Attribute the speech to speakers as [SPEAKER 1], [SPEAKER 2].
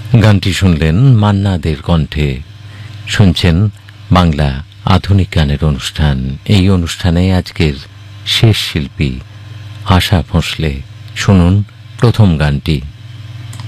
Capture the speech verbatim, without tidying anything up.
[SPEAKER 1] গানটি শুনলেন মান্না দের কণ্ঠে। শুনছেন বাংলা আধুনিক গানের অনুষ্ঠান। এই অনুষ্ঠানে আজকের শেষ শিল্পী আশা ভোঁসলে। শুনুন প্রথম গানটি।